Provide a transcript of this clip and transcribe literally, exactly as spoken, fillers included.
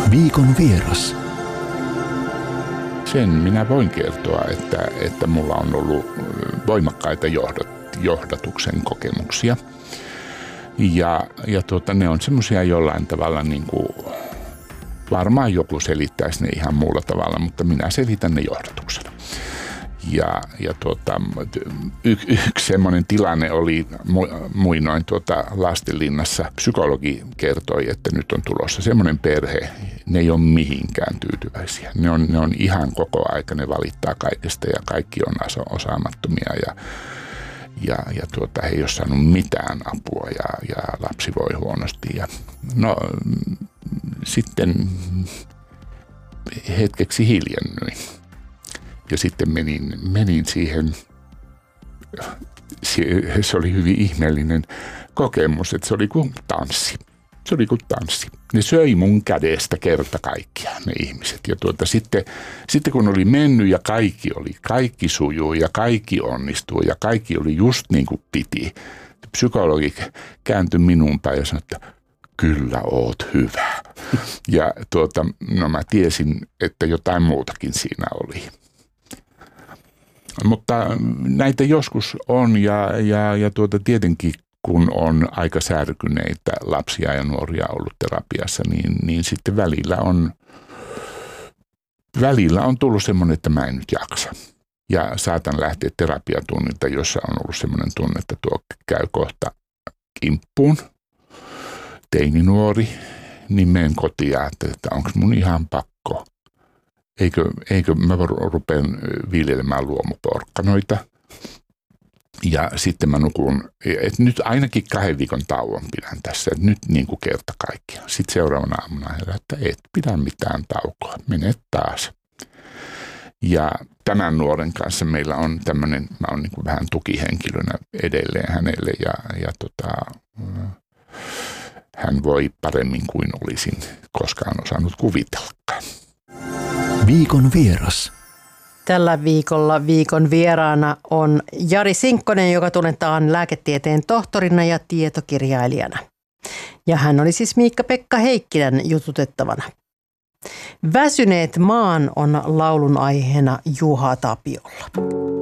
Viikon vieras. Sen minä voin kertoa, että, että mulla on ollut voimakkaita johdat, johdatuksen kokemuksia. Ja, ja tuota, ne on semmoisia jollain tavalla, niin kuin, varmaan joku selittäisi ne ihan muulla tavalla, mutta minä selitän ne johdatuksena. Ja, ja tuota, y, yksi semmoinen tilanne oli muinoin tuota Lastenlinnassa. Psykologi kertoi, että nyt on tulossa semmoinen perhe, ne ei ole mihinkään tyytyväisiä. Ne on, ne on ihan koko aika, ne valittaa kaikesta ja kaikki on osaamattomia ja, ja, ja tuota, he ei ole saanut mitään apua ja, ja lapsi voi huonosti. Ja, no sitten hetkeksi hiljennyin. Ja sitten menin, menin siihen, se oli hyvin ihmeellinen kokemus, että se oli kuin tanssi. Se oli kuin tanssi. Ne söi mun kädestä kerta kaikkiaan ne ihmiset. Ja tuota, sitten, sitten kun oli mennyt ja kaikki oli, kaikki sujuu ja kaikki onnistuu ja kaikki oli just niin kuin piti. Psykologi kääntyi minuun päin ja sanoi, että kyllä oot hyvä. Ja tuota, no mä tiesin, että jotain muutakin siinä oli. Mutta näitä joskus on ja, ja, ja tuota, tietenkin kun on aika särkyneitä lapsia ja nuoria ollut terapiassa, niin, niin sitten välillä on, välillä on tullut semmoinen, että mä en nyt jaksa. Ja saatan lähteä terapiatunnilta, jossa on ollut semmoinen tunne, että tuo käy kohta kimppuun, teininuori, niin menen kotiin ja ajattelen, että onko mun ihan pakko. Eikö, eikö mä rupean viljelemään luomuporkkanoita ja sitten mä nukun, että nyt ainakin kahden viikon tauon pidän tässä, että nyt niin kuin kerta kaikkiaan. Sitten seuraavana aamuna herää, että et pidä mitään taukoa, mene taas. Ja tämän nuoren kanssa meillä on tämmöinen, mä oon niin kuin vähän tukihenkilönä edelleen hänelle ja, ja tota, hän voi paremmin kuin olisin koskaan osannut kuvitellakaan. Viikon vieras. Tällä viikolla viikon vieraana on Jari Sinkkonen, joka tunnetaan lääketieteen tohtorina ja tietokirjailijana. Ja hän oli siis Miikka-Pekka Heikkilän jututettavana. Väsyneet maan on laulun aiheena Juha Tapiolla.